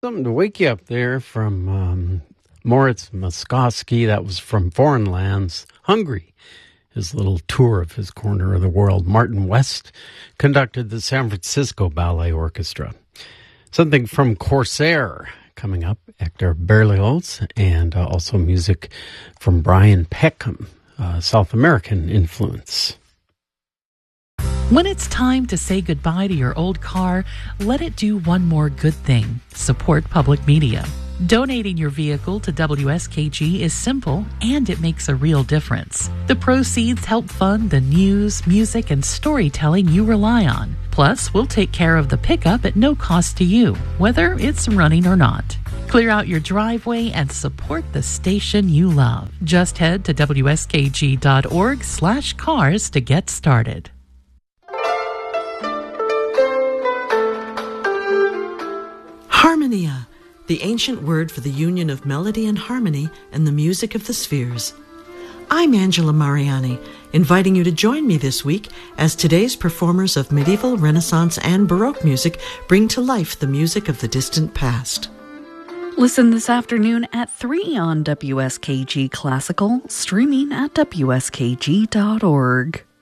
Something to wake you up there from Moritz Moskowski. That was from Foreign Lands, Hungry, his little tour of his corner of the world. Martin West conducted the San Francisco Ballet Orchestra. Something from Corsair coming up, Hector Berlioz, and also music from Brian Peckham, South American influence. When it's time to say goodbye to your old car, let it do one more good thing. Support public media. Donating your vehicle to WSKG is simple, and it makes a real difference. The proceeds help fund the news, music, and storytelling you rely on. Plus, we'll take care of the pickup at no cost to you, whether it's running or not. Clear out your driveway and support the station you love. Just head to wskg.org/cars to get started. Harmonia, the ancient word for the union of melody and harmony and the music of the spheres. I'm Angela Mariani, inviting you to join me this week as today's performers of medieval, Renaissance, and Baroque music bring to life the music of the distant past. Listen this afternoon at 3 on WSKG Classical, streaming at wskg.org.